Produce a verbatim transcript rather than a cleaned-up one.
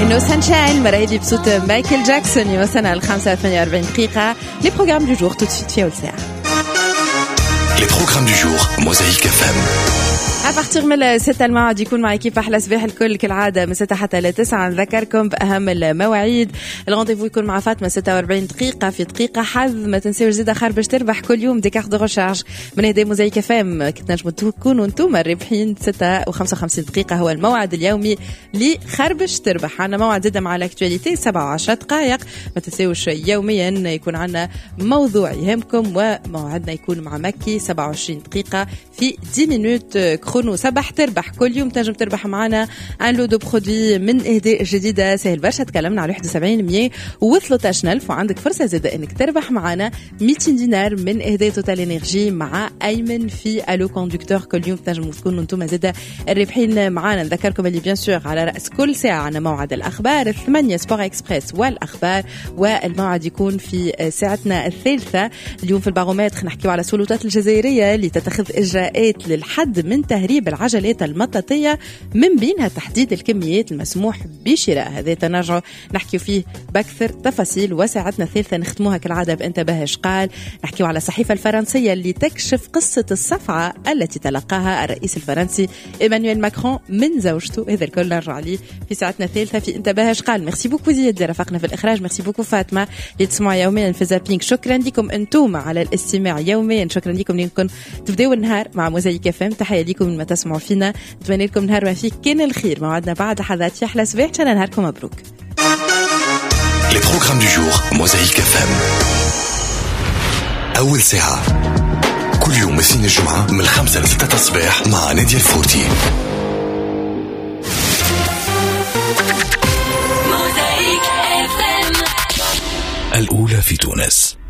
إنه سانشاين مرة بصوت مايكل جاكسون يوصلنا الخمسة ثمانية وأربعين دقيقة. Les programmes du jour tout de suite في أول ساعة. Les programmes du jour, Mosaïque إف إم. أبارتيغ من ستة الموعد يكون مع كيف أحلى صباح الكل كالعادة من ستة حتى لتسعة. نذكركم بأهم المواعيد. الغونديفو يكون مع فاطمة ستة وأربعين دقيقة في دقيقة حظ. ما تنسيوش زيادة خير باش تربح كل يوم دي كارت دو ريشارج من هدايا موزايك إف إم. كنتنجموا تكونوا انتم الرابحين. ستة وخمسة وخمسين دقيقة هو الموعد اليومي لخير باش تربح. عنا موعد زيادة مع الأكتواليتي سبعة وعشرة دقائق. ما تنسيوش يوميا يكون عنا موضوع يهمكم وموعدنا يكون مع مكي سبعة وعشرين دقيقة في عشر مينوت كرونو. سبح تربح كل يوم تنجم تربح معنا ان لو دو برودوي من اهداء جديده سهل برشا. تكلمنا على واحد وسبعين مية ووصلوا ثلاثة عشر ألف وعندك فرصه زاده انك تربح معنا مئتين دينار من اهداء توتال انرجي مع ايمن في الو كوندكتور. كل يوم تنجموا تكونوا انتم زاده الرابحين معنا. نذكركم اللي بيان سور على راس كل ساعه عنا موعد الاخبار الثمانية سبور اكسبريس والاخبار والموعد يكون في ساعتنا الثالثه. اليوم في البارومتر نحكيو على السلطات الجزائريه اللي تتخذ اجراءات للحد من تهريب العجلات المطاطية من بينها تحديد الكميات المسموح بشراء. هذا تنرجع نحكي فيه بأكثر تفاصيل. وساعتنا الثالثة نختموها كالعادة بانتباه قال. نحكيو على الصحيفة الفرنسية اللي تكشف قصة الصفعة التي تلقاها الرئيس الفرنسي إيمانويل ماكرون من زوجته. هذا الكل نرجع عليه في ساعتنا الثالثة في انتباه قال. ميرسي بوكو زياد رفقنا في الإخراج. ميرسي بوكو فاطمة اللي تسمعوا يوميا في زابينج. شكرا لكم انتم على الاستماع يوميا. شكرا لكم لأنكم تبدأوا النهار مع موزايك إف إم. تحية لكم من ما تسمعوا فينا. نتمنى لكم نهار ما فيه كان الخير. موعدنا بعد حظات يحلى صباح. ان شاء الله نهاركم مبروك. Les programmes du jour, Mosaïque إف إم. أول ساعة كل يوم اثنين الجمعة من الخمسة لستة الصباح مع نادية الفورتي. الأولى في تونس.